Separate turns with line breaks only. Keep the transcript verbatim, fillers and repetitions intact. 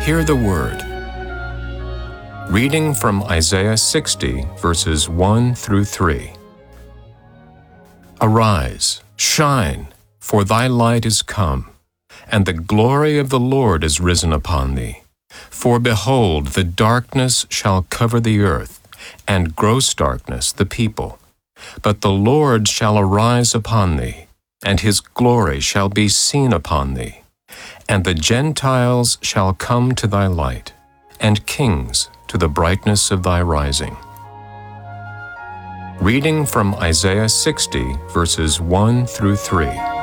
Hear the word. Reading from Isaiah sixty, verses one through three. Arise, shine, for thy light is come, and the glory of the Lord is risen upon thee. For behold, the darkness shall cover the earth, and gross darkness the people. But the Lord shall arise upon thee, and his glory shall be seen upon thee. And the Gentiles shall come to thy light, and kings to the brightness of thy rising. Reading from Isaiah sixty, verses one through three.